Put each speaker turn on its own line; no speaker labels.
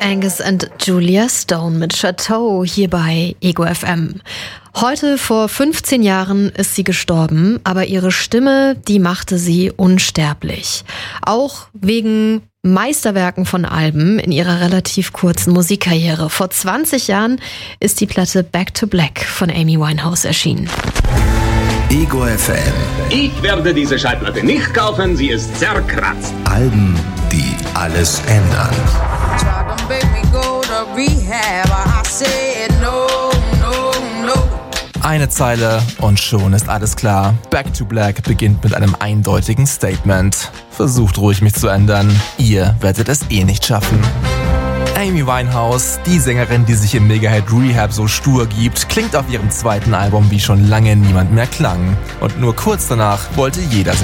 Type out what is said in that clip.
Angus and Julia Stone mit Chateau hier bei Ego FM. Heute vor 15 Jahren ist sie gestorben, aber ihre Stimme, die machte sie unsterblich. Auch wegen Meisterwerken von Alben in ihrer relativ kurzen Musikkarriere. Vor 20 Jahren ist die Platte Back to Black von Amy Winehouse erschienen.
Ego FM.
Ich werde diese Schallplatte nicht kaufen, sie ist zerkratzt.
Alben, die alles ändern.
Eine Zeile und schon ist alles klar. Back to Black beginnt mit einem eindeutigen Statement. Versucht ruhig mich zu ändern, ihr werdet es eh nicht schaffen. Amy Winehouse, die Sängerin, die sich im Mega-Hit Rehab so stur gibt, klingt auf ihrem zweiten Album wie schon lange niemand mehr klang. Und nur kurz danach wollte jeder